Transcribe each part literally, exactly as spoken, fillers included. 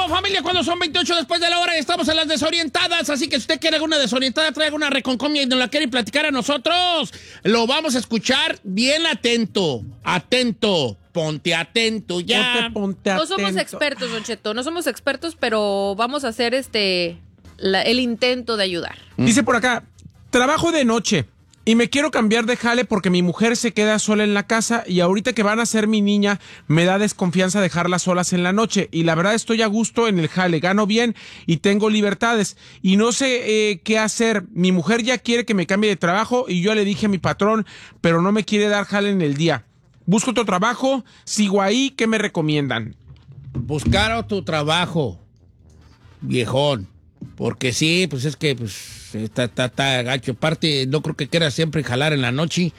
familia, cuando son veintiocho después de la hora y estamos en las desorientadas, así que si usted quiere alguna desorientada, traiga una reconcomia y nos la quiere platicar a nosotros, lo vamos a escuchar bien atento, atento, ponte atento ya. Ponte, ponte atento. No somos expertos, Don Cheto, no somos expertos, pero vamos a hacer este la, el intento de ayudar. Dice por acá, trabajo de noche y me quiero cambiar de jale porque mi mujer se queda sola en la casa y ahorita que van a ser mi niña me da desconfianza dejarlas solas en la noche y la verdad estoy a gusto en el jale, gano bien y tengo libertades y no sé eh, qué hacer. Mi mujer ya quiere que me cambie de trabajo y yo le dije a mi patrón, pero no me quiere dar jale en el día. Busco otro trabajo, sigo ahí, ¿qué me recomiendan? Buscar otro trabajo, viejón, porque sí, pues es que pues está, está, está gacho. Aparte, no creo que quiera siempre jalar en la noche.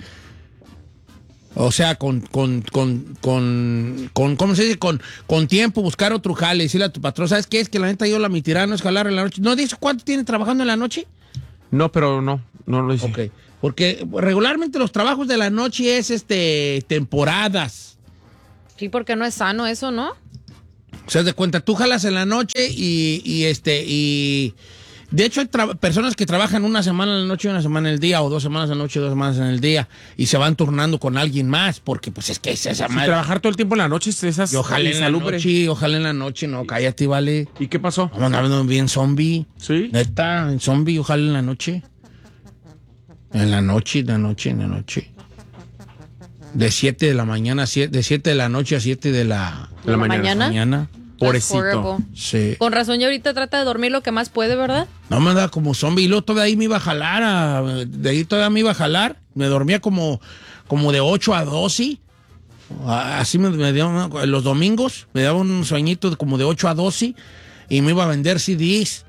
O sea, con, con, con, con, con ¿cómo se dice? Con, con tiempo, buscar otro jale, decirle a tu patrón, ¿sabes qué? Es que la neta yo la mi tirada no es jalar en la noche. ¿No dice cuánto tiene trabajando en la noche? No, pero no, no lo dice. Ok, porque regularmente los trabajos de la noche es, este, temporadas. Sí, porque no es sano eso, ¿no? O sea, de cuenta, tú jalas en la noche y, y este, y... De hecho, hay tra- personas que trabajan una semana en la noche y una semana en el día, o dos semanas en la noche y dos semanas en el día, y se van turnando con alguien más, porque pues es que es esa Si madre. trabajar todo el tiempo en la noche es esas Y ojalá en la insalubre. noche, ojalá en la noche, no, cállate, vale. ¿Y qué pasó? Vamos a ver bien zombie. ¿Sí? Neta, en zombie, ojalá en la noche. En la noche, en la noche, en la noche. De siete de la mañana, a siete, de siete de la noche a siete de la, De la mañana. mañana. Pobrecito. Horrible. Sí. Con razón, ya ahorita trata de dormir lo que más puede, ¿verdad? No me da como zombie. Y luego todavía ahí me iba a jalar. A, de ahí todavía me iba a jalar. Me dormía como, como de ocho a doce. Así me, me dio, los domingos me daba un sueñito de como de ocho a doce. Y me iba a vender C Ds.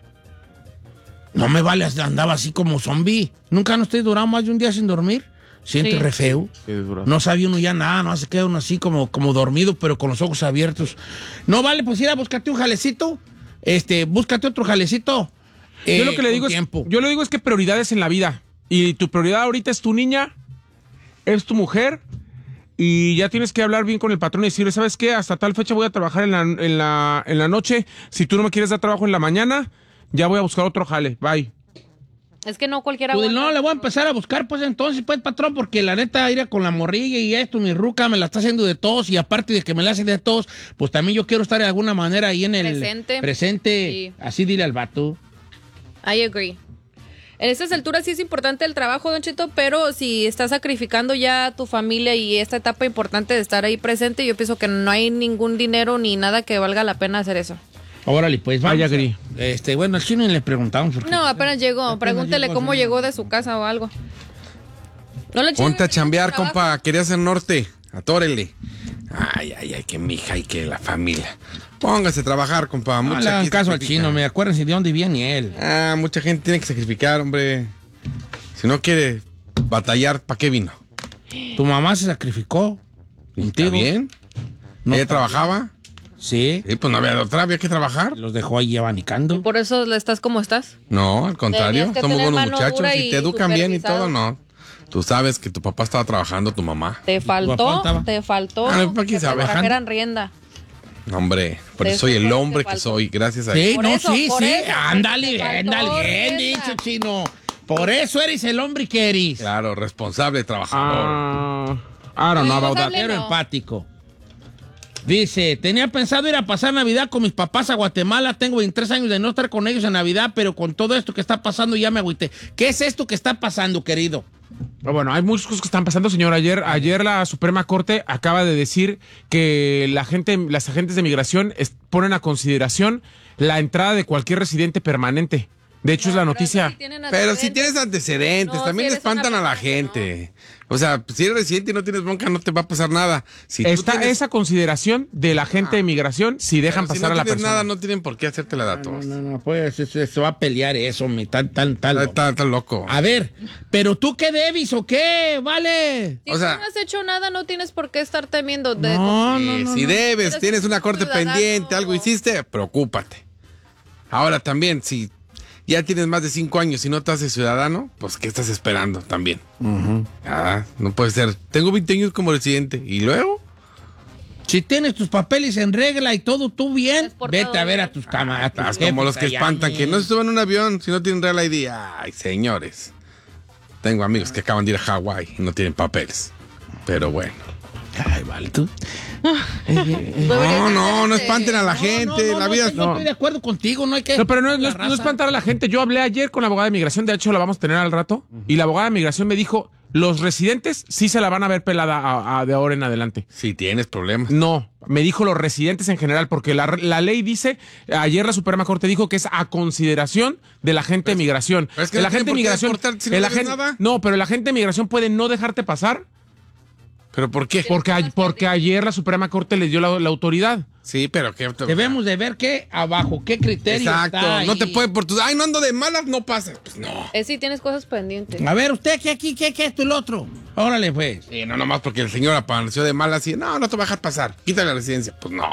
No me vale, andaba así como zombie. Nunca no estoy durado más de un día sin dormir. Siente Sí. re feo. No sabía uno ya nada, no se queda uno así como, como dormido, pero con los ojos abiertos. No vale, pues ir a buscarte un jalecito. Este, búscate otro jalecito. Yo eh, lo que le con digo es, tiempo. yo le digo es que prioridades en la vida. Y tu prioridad ahorita es tu niña, es tu mujer, y ya tienes que hablar bien con el patrón y decirle, ¿sabes qué? Hasta tal fecha voy a trabajar en la, en la, en la noche. Si tú no me quieres dar trabajo en la mañana, ya voy a buscar otro jale. Bye. Es que no cualquiera... Pues aguanta. no, le voy a empezar a buscar, pues entonces, pues, patrón, porque la neta, ir con la morrilla y esto, mi ruca me la está haciendo de todos, y aparte de que me la hace de todos, pues también yo quiero estar de alguna manera ahí en el... Presente. Presente. Sí. Así dile al vato. I agree. En estas alturas sí es importante el trabajo, Don Cheto, pero si estás sacrificando ya a tu familia y esta etapa importante de estar ahí presente, yo pienso que no hay ningún dinero ni nada que valga la pena hacer eso. Órale, pues, vamos. I agree. a- Este, bueno, al chino le preguntamos. Porque No, apenas llegó. Apenas Pregúntele llegó, cómo sí. llegó de su casa o algo. No le Ponte a chingues, chambear, trabajo. compa. Querías el norte. Atórele. Ay, ay, ay, que mi hija y que la familia. Póngase a trabajar, compa. No Mucha le hagan aquí caso al sacrifica. chino, me acuérdense de dónde viene él. Ah, mucha gente tiene que sacrificar, hombre. Si no quiere batallar, ¿para qué vino? Tu mamá se sacrificó. ¿Está Contigo. bien? No ¿Ella está trabajaba? Sí. Sí, pues no había de otra, había que trabajar. Los dejó ahí abanicando. Por eso le estás como estás. No, al contrario. Tenías que Somos tener buenos mano muchachos dura y y te educan bien y supervisado. todo, no. Tú sabes que tu papá estaba trabajando, tu mamá. Te papá faltó, estaba- te faltó. Ah, mi papá, ¿quién que te sabe? trajeran rienda. No, hombre, por De eso soy eso el fue lo hombre que que faltó. soy, gracias a Sí, eso. Por no, eso, sí, por sí. eso, Ándale, te faltó ándale, bien rienda. dicho, chino. Por eso eres el hombre que eres. Claro, responsable, trabajador. Ah, I don't know about that. Responsable. Pero no. empático. Dice, tenía pensado ir a pasar Navidad con mis papás a Guatemala. Tengo veintitrés años de no estar con ellos en Navidad, pero con todo esto que está pasando ya me agüité. ¿Qué es esto que está pasando, querido? Ah, Bueno, hay muchas cosas que están pasando, señor. Ayer, ayer la Suprema Corte acaba de decir que la gente, las agentes de migración es- ponen a consideración la entrada de cualquier residente permanente. De hecho, es la No, pero noticia. eso sí tienen Pero si antecedentes. tienes antecedentes, No, también si le eres una espantan a la persona que gente. O sea, si eres residente y no tienes bronca, no te va a pasar nada. Si tú Está tienes- esa consideración de la agente de migración si dejan pero si pasar no a la tienes persona. nada, no tienen por qué hacértela de a No, todos. no, no, pues se, se- se va a pelear eso, mi tan, tan, tan. Está, loco. está- está loco. A ver, ¿pero tú qué debes o qué? Vale. Si O sea- tú no has hecho nada, no tienes por qué estar temiendo. De No, Sí, no, no, si no. debes, Eres tienes un una corte ciudadano. pendiente, algo hiciste, preocúpate. Ahora también, si ya tienes más de cinco años y no te haces ciudadano, pues ¿qué estás esperando también? Ah, no puede ser. Tengo veinte años como residente. ¿Y luego? Si tienes tus papeles en regla y todo tú bien, Exportado, vete a ver ¿no? a tus camaradas. Estás como los que espantan, que no se suban a un avión si no tienen Real I D. Ay, señores. Tengo amigos que acaban de ir a Hawái y no tienen papeles. Pero bueno. Ay, vale, tú. No, no, no espanten a la gente. No, no, no, la no, vida estoy- no estoy de acuerdo contigo, no hay que... No, pero no, no, la es- no raza. espantar a la gente. Yo hablé ayer con la abogada de migración, de hecho la vamos a tener al rato, y la abogada de migración me dijo, los residentes sí se la van a ver pelada a- a- de ahora en adelante. Si tienes problemas. No, me dijo los residentes en general, porque la, la ley dice, ayer la Suprema Corte dijo que es a consideración de la gente de migración. pero es que el no agente de tiene por qué migración, deportarte si no el debes agente- nada. no, pero el agente de migración puede no dejarte pasar ¿Pero por qué? porque, a- porque ayer la Suprema Corte les dio la, la autoridad. Sí, pero qué. Debemos de ver qué, abajo, qué criterio Exacto. está No ahí. te puede por tus. Ay, no ando de malas, no pasas. Pues no. Es si tienes cosas pendientes. A ver, usted, ¿qué aquí, qué, qué, esto y lo otro? Órale, pues. Sí, no, nomás porque el señor apareció de malas y no, no te va a dejar pasar. Quítale la residencia. Pues no.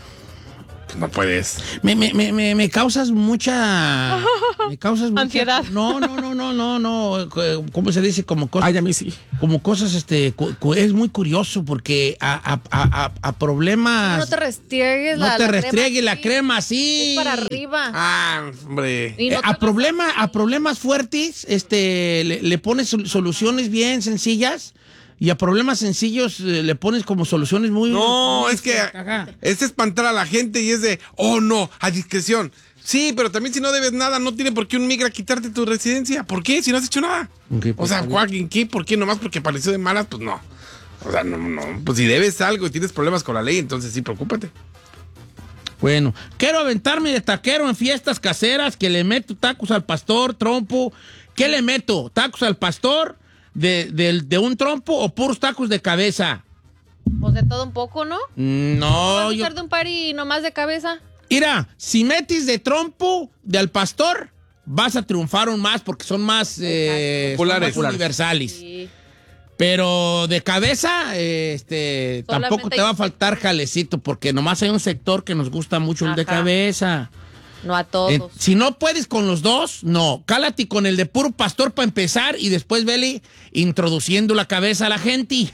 Pues no puedes. Me, me, me, me, me causas mucha... Me causas mucha... Ansiedad. No, no, no, no, no, no. ¿Cómo se dice? Como cosas... Ay, a mí sí. Como cosas, este... cu- cu- es muy curioso porque a, a, a, a- a problemas... No te restriegues No la te la restriegue crema, la sí. crema así. Es para arriba. Ah, hombre. Y no Eh, te a, vas problema, así. a problemas fuertes, este, le, le pones sol- soluciones bien sencillas y a problemas sencillos eh, le pones como soluciones muy... No, muy- es que Ajá. es espantar a la gente y es de, oh no, a discreción. Sí, pero también si no debes nada, no tiene por qué un migra quitarte tu residencia. ¿Por qué? Si no has hecho nada. Ok, O pues, sea, está ¿cuál- ¿en qué? ¿Por qué? Nomás porque apareció de malas, pues no. O sea, no, no. Pues si debes algo y tienes problemas con la ley, entonces sí, preocúpate. Bueno, quiero aventarme de taquero en fiestas caseras que le meto tacos al pastor, trompo. ¿Qué le meto? ¿Tacos al pastor de, de, de un trompo o puros tacos de cabeza? Pues de todo un poco, ¿no? No, ¿Vas a yo... hacer de un party nomás de cabeza? Mira, si metes de trompo de al pastor, vas a triunfar aún más porque son más, eh, son Populares. más universales. Sí. Pero de cabeza, eh, este, Solamente tampoco te hay- va a faltar jalecito porque nomás hay un sector que nos gusta mucho el de Ajá. cabeza. No a todos. Eh, si no puedes con los dos, no. Cálate con el de puro pastor para empezar y después vele introduciendo la cabeza a la gente.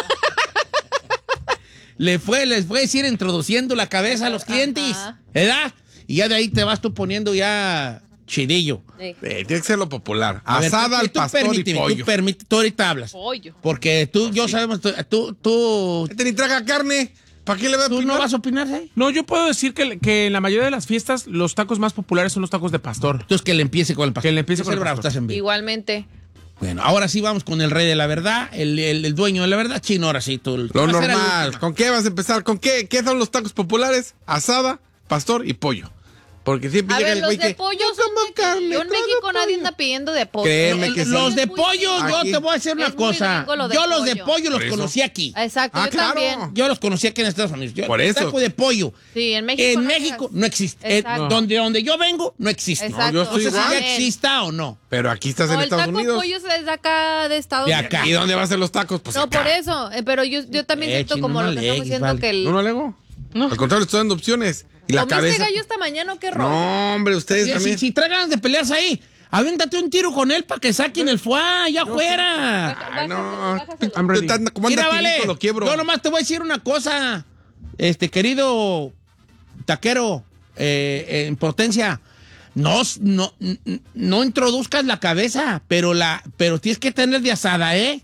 Le fue, les puedes ir introduciendo la cabeza a los clientes, Ajá. ¿verdad? Y ya de ahí te vas tú poniendo ya chidillo. Sí. Eh, tiene que ser lo popular. A ver, Asada tú- al tú pastor permíteme, y pollo. Tú, permite- tú ahorita hablas. Pollo. Porque tú, yo sabemos, tú, tú, tú, Este ni traga carne. ¿Para qué le va a tú no opinar? vas a opinar, ¿eh? No, yo puedo decir que, que en la mayoría de las fiestas los tacos más populares son los tacos de pastor. Entonces que le empiece con el pastor. Que le empiece Yo con el sé, bravo, pastor. estás en vivo. Igualmente. Bueno, ahora sí vamos con el rey de la verdad, el, el- el dueño de la verdad, Chino, ahora sí. Tú, Lo vas a ser el normal. último. ¿Con qué vas a empezar? ¿Con qué? ¿Qué son los tacos populares? Asada, pastor y pollo. Porque siempre A llega ver, el los güey de que... pollo "Yo son como de carne, Yo en todo México nadie pollo". anda pidiendo de pollo. Créeme No, que sí. Los de muy pollo, gringo. yo Aquí. te voy a decir una Es muy cosa. gringo lo de Yo los de pollo. pollo los Por eso. conocí aquí. Exacto, Ah, yo claro. también. Yo los conocí aquí en Estados Unidos. Yo- Por el eso. taco de pollo. Sí, en México. En no México seas- no existe. Eh, Exacto. donde, donde yo vengo, no existe. Exacto. yo estoy No sé si igual. ya exista o no. Pero aquí estás No, en el Estados taco Unidos. pollo es de acá de Estados De Unidos. acá. ¿Y dónde van a ser los tacos? Pues No, acá. por eso. eh, pero yo, yo también Eh, siento chino, como no lo que estamos alegues, diciendo vale. que el... No, no alego. Al contrario, estoy dando opciones. Y la ¿Comiste cabeza... gallo esta mañana o qué rollo? No, hombre, ustedes Si, también. si trae ganas de pelearse ahí, avéntate un tiro con él para que saquen el fuá allá afuera. Ay, no. Bájaselo. I'm ready. Tan- Como anda Mira, tirito, vale. lo quiebro. Yo nomás te voy a decir una cosa, este querido taquero eh, en potencia. No, no, n- no introduzcas la cabeza, pero la, pero tienes que tener de asada, ¿eh?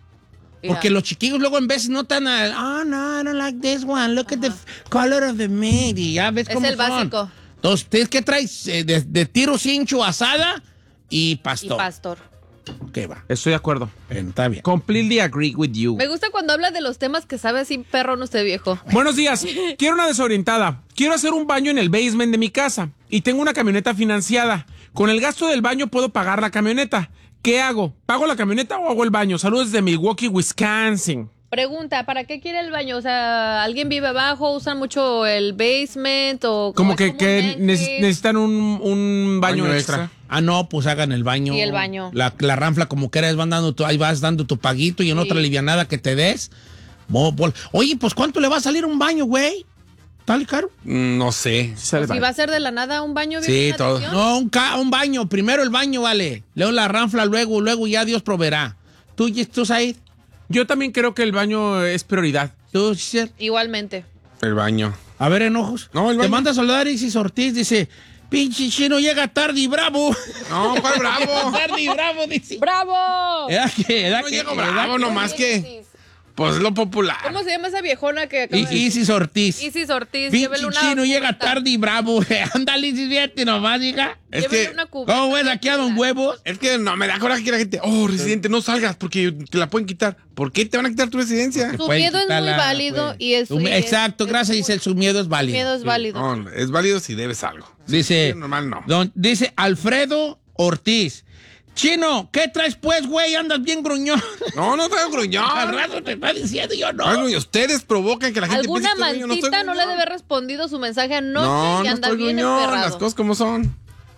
Mira. Porque los chiquillos luego en veces notan, oh, no, I don't like this one, look at the f- color of the meat, y ya ves Es cómo el son. básico. Entonces, tienes que traer eh, de, de tiro cincho, asada y Y pastor. pastor. ¿Qué va? Estoy de acuerdo. Bueno, está bien. Completely agree with you. Me gusta cuando habla de los temas que sabe así perro no usted viejo. Buenos días. Quiero una desorientada. Quiero hacer un baño en el basement de mi casa y tengo una camioneta financiada. Con el gasto del baño puedo pagar la camioneta. ¿Qué hago? ¿Pago la camioneta o hago el baño? Saludos desde Milwaukee, Wisconsin. Pregunta, ¿para qué quiere el baño? O sea, ¿alguien vive abajo? ¿Usan mucho el basement? O Como es que, que comúnmente? neces- necesitan un, un baño, Baño extra. extra. Ah, no, pues hagan el baño. Y el baño. La, la ranfla como quieras, van dando tu, ahí vas dando tu paguito y en Sí. otra livianada que te des. bo- bol- Oye, pues ¿cuánto le va a salir un baño, güey? ¿Tal caro? Mm, No sé. Sale Si baño. va a ser de la nada un baño. Sí, bien todo. atención. No, un, ca- un baño. Primero el baño, vale. Luego la ranfla, luego, luego ya Dios proveerá. ¿Tú, tú Said? Yo también creo que el baño es prioridad. ¿Tú, Giselle? Igualmente. El baño. A ver, enojos. No, el Te baño. manda a saludar Isis Ortiz, dice, pinche chino llega tarde y bravo. No, ¿cuál bravo? tarde y bravo, dice. ¡Bravo! Era que, era No que, llego era bravo, que- nomás que... Pues lo popular. ¿Cómo se llama esa viejona que acaba I- de Isis Ortiz. Isis Ortiz, Pinche llévele una chino llega cubeta. tarde y bravo. Ándale, Isis, fíjate nomás, hija. Es Llévele que... una cubeta. ¿Cómo ves aquí a Don Huevos? Es que no me da coraje que la gente... Oh, residente, no salgas porque te la pueden quitar. ¿Por qué te van a quitar tu residencia? Te Su pueden miedo es quitar muy la- válido pues, y es... su- y es- Exacto, es gracias, muy- Giselle, su miedo es válido. Miedo es válido. No, es válido si debes algo. Dice, Sí, normal no. don- dice Alfredo Ortiz. Chino, ¿qué traes pues, güey? Andas bien gruñón. No, no traigo gruñón. Al rato te está diciendo yo no. Ay, gruñón. Ustedes provocan que la gente Alguna piense que estoy gruñón. mantita estoy no le debe gruñón. haber respondido su mensaje anoche No, y no anda estoy bien gruñón. emperrado. Las cosas como son.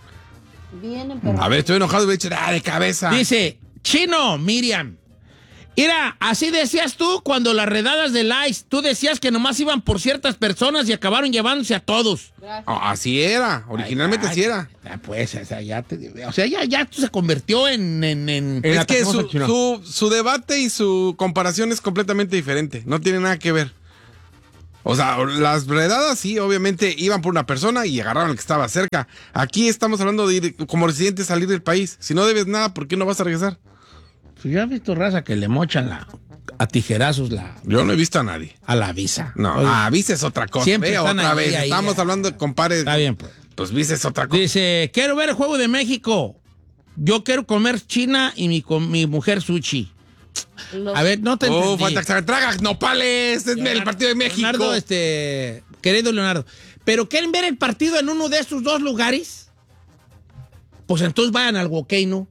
Bien emperrado. A ver, estoy enojado y voy a echar ah, de cabeza. Dice, Chino, Miriam. Mira, así decías tú cuando las redadas del ICE, tú decías que nomás iban por ciertas personas y acabaron llevándose a todos. Oh, así era. Originalmente Ay, así era. ah, pues, o sea, ya, te- o sea, ya, ya se convirtió en... en, en- Eh, Es que atacamos su, al chino. su, su debate y su comparación es completamente diferente. No tiene nada que ver. O sea, las redadas sí, obviamente iban por una persona y agarraron al que estaba cerca. Aquí estamos hablando de ir como residente salir del país. Si no debes nada, ¿por qué no vas a regresar? Pues ya has visto raza que le mochan la, a tijerazos la, Yo no he visto a nadie. a la visa. No, Oye, ah, visa es otra cosa. Siempre Ve, están otra ahí, vez. ahí, Estamos ahí. hablando de compares. Está bien, pues. Pues visa es otra cosa. Dice, quiero ver el Juego de México. Yo quiero comer china y mi, com- mi mujer sushi. Los- A ver, no te Oh, entendí. falta que se traga nopales. Es el partido de México. Leonardo, este, querido Leonardo, ¿pero quieren ver el partido en uno de esos dos lugares? Pues entonces vayan al Volcano.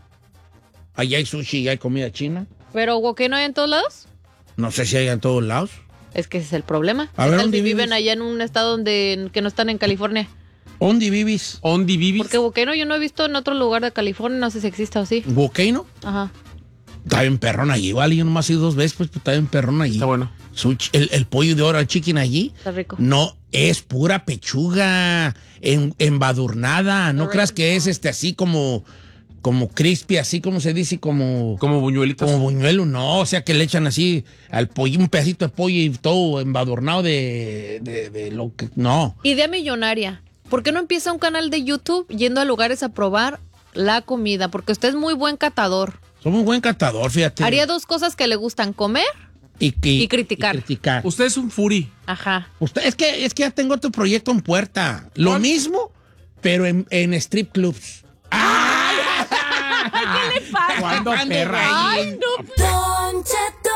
Allá hay sushi y hay comida china. Pero ¿qué no hay en todos lados? No sé si hay en todos lados. Es que ese es el problema. A ¿Qué ver, tal ¿dónde si viven vives? allá en un estado donde que no están en California? ¿Dónde vives? Ondi Bibis. Porque Volcano yo no he visto en otro lugar de California, no sé si existe o sí. ¿Volcano? Ajá. Está bien perrón allí. Igual yo nomás he ido dos veces, pues está bien perrón allí. Está bueno. Sushi- el, el pollo de oro al chicken allí. Está rico. No, es pura pechuga en, embadurnada. No Está creas rico. que es este así como, como crispy, así como se dice, como, Como buñuelitos. como buñuelo. No, o sea que le echan así al pollo, un pedacito de pollo y todo embadurnado de, de, de lo que... No. Idea millonaria. ¿Por qué no empieza un canal de YouTube yendo a lugares a probar la comida? Porque usted es muy buen catador. Somos un buen catador, fíjate. Haría dos cosas que le gustan, comer. y, y- y criticar. y criticar. Usted es un furi. Ajá. Usted, es, que, es que ya tengo otro proyecto en puerta. Lo ¿Cuál? mismo, pero en, en strip clubs. ¡Ay! ¿Qué le pasa? ¿Cuándo, Sacando perra? ahí. Ay, no. Don Cheto.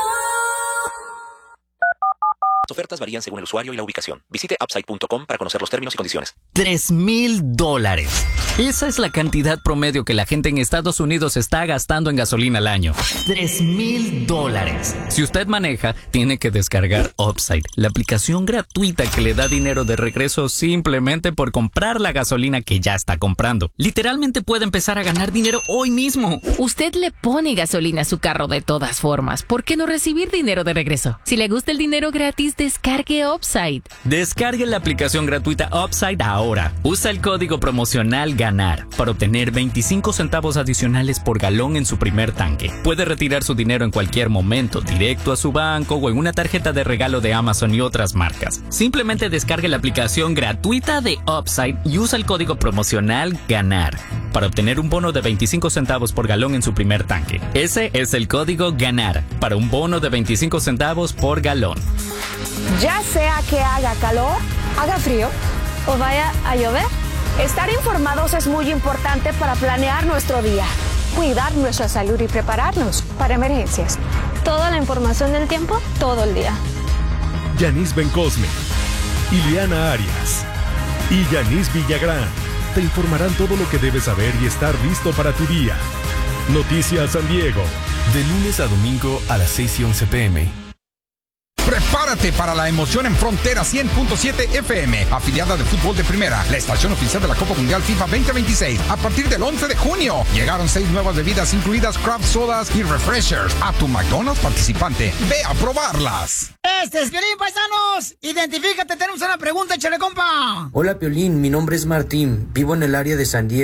Las ofertas varían según el usuario y la ubicación. Visite upside punto com para conocer los términos y condiciones. Tres mil dólares. Esa es la cantidad promedio que la gente en Estados Unidos está gastando en gasolina al año. Tres mil dólares. Si usted maneja, tiene que descargar Upside, la aplicación gratuita que le da dinero de regreso simplemente por comprar la gasolina que ya está comprando. Literalmente puede empezar a ganar dinero hoy mismo. Usted le pone gasolina a su carro de todas formas. ¿Por qué no recibir dinero de regreso? Si le gusta el dinero gratis, descargue Upside. Descargue la aplicación gratuita Upside ahora. Usa el código promocional GANAR para obtener veinticinco centavos adicionales por galón en su primer tanque. Puede retirar su dinero en cualquier momento, directo a su banco o en una tarjeta de regalo de Amazon y otras marcas. Simplemente descargue la aplicación gratuita de Upside y usa el código promocional GANAR para obtener un bono de veinticinco centavos por galón en su primer tanque. Ese es el código GANAR para un bono de veinticinco centavos por galón. Ya sea que haga calor, haga frío o vaya a llover, estar informados es muy importante para planear nuestro día, cuidar nuestra salud y prepararnos para emergencias. Toda la información del tiempo, todo el día. Yanis Bencosme, Ileana Arias y Yanis Villagrán te informarán todo lo que debes saber y estar listo para tu día. Noticias San Diego. De lunes a domingo a las seis y once pm. Prepárate para la emoción en Frontera cien punto siete F M, afiliada de fútbol de primera, la estación oficial de la Copa Mundial FIFA veinte veintiséis. A partir del once de junio, llegaron seis nuevas bebidas incluidas craft sodas y refreshers a tu McDonald's participante. Ve a probarlas. Este es Piolín, paisanos. Identifícate, tenemos una pregunta, échale, compa. Hola Piolín, mi nombre es Martín, vivo en el área de San Diego.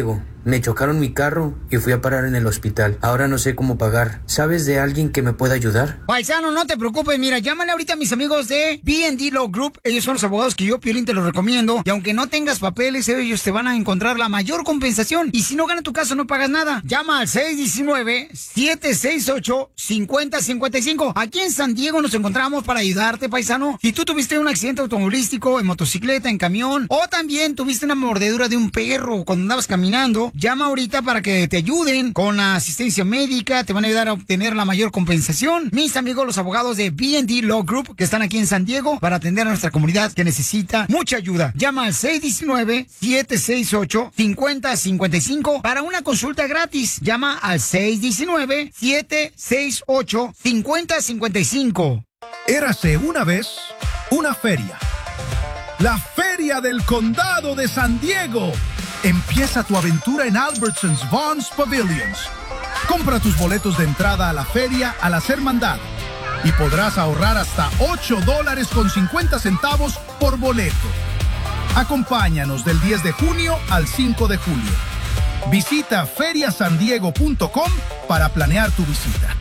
Me chocaron mi carro y fui a parar en el hospital. Ahora no sé cómo pagar. ¿Sabes de alguien que me pueda ayudar? Paisano, no te preocupes. Mira, llámale ahorita a mis amigos de B and D Law Group. Ellos son los abogados que yo, Piolín, te los recomiendo. Y aunque no tengas papeles, ellos te van a encontrar la mayor compensación. Y si no gana tu caso, no pagas nada. Llama al seis uno nueve, siete seis ocho, cinco cero cinco cinco. Aquí en San Diego nos encontramos para ayudarte, paisano. Si tú tuviste un accidente automovilístico, en motocicleta, en camión, o también tuviste una mordedura de un perro cuando andabas caminando, llama ahorita para que te ayuden con la asistencia médica. Te van a ayudar a obtener la mayor compensación. Mis amigos, los abogados de B and D Law Group, que están aquí en San Diego para atender a nuestra comunidad que necesita mucha ayuda. Llama al seis uno nueve, siete seis ocho, cinco cero cinco cinco para una consulta gratis. Llama al seis uno nueve, siete seis ocho, cinco cero cinco cinco. Érase una vez una feria. La Feria del Condado de San Diego. Empieza tu aventura en Albertsons Vons Pavilions. Compra tus boletos de entrada a la feria al hacer mandado y podrás ahorrar hasta ocho dólares con cincuenta centavos por boleto. Acompáñanos del diez de junio al cinco de julio. Visita feria san diego punto com para planear tu visita.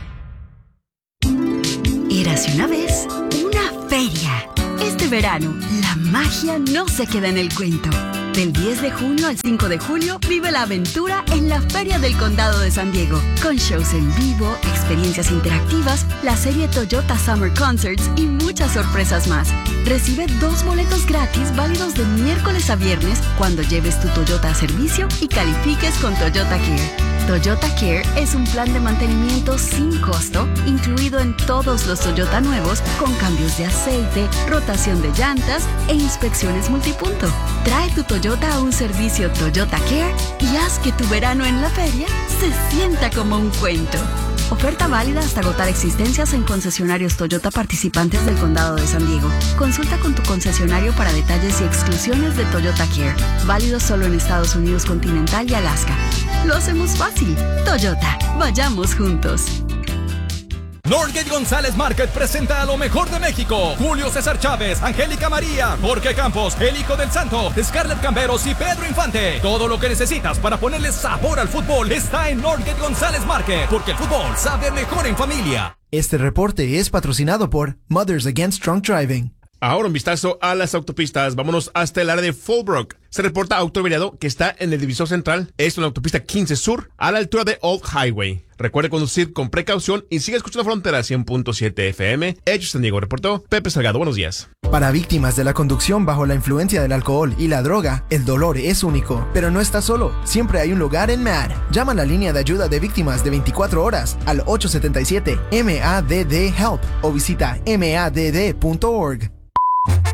Érase una vez una feria. Este verano, la magia no se queda en el cuento. Del diez de junio al cinco de julio, vive la aventura en la Feria del Condado de San Diego. Con shows en vivo, experiencias interactivas, la serie Toyota Summer Concerts y muchas sorpresas más. Recibe dos boletos gratis válidos de miércoles a viernes cuando lleves tu Toyota a servicio y califiques con Toyota Care. Toyota Care es un plan de mantenimiento sin costo, incluido en todos los Toyota nuevos, con cambios de aceite, rotación de llantas e inspecciones multipunto. Trae tu Toyota a un servicio Toyota Care y haz que tu verano en la feria se sienta como un cuento. Oferta válida hasta agotar existencias en concesionarios Toyota participantes del Condado de San Diego. Consulta con tu concesionario para detalles y exclusiones de Toyota Care. Válido solo en Estados Unidos continental y Alaska. Lo hacemos fácil. Toyota. Vayamos juntos. Northgate González Market presenta a lo mejor de México. Julio César Chávez, Angélica María, Jorge Campos, El Hijo del Santo, Scarlett Camberos y Pedro Infante. Todo lo que necesitas para ponerle sabor al fútbol está en Northgate González Market, porque el fútbol sabe mejor en familia. Este reporte es patrocinado por Mothers Against Drunk Driving. Ahora un vistazo a las autopistas. Vámonos hasta el área de Fallbrook. Se reporta autoaveriado que está en el divisor central. Es una autopista quince Sur, a la altura de Old Highway. Recuerde conducir con precaución y siga escuchando Frontera cien punto siete F M. Hechos San Diego, reportó Pepe Salgado. Buenos días. Para víctimas de la conducción bajo la influencia del alcohol y la droga, el dolor es único. Pero no estás solo. Siempre hay un lugar en M A D. Llama a la línea de ayuda de víctimas de veinticuatro horas al ocho siete siete M A D D HELP o visita M A D D punto org.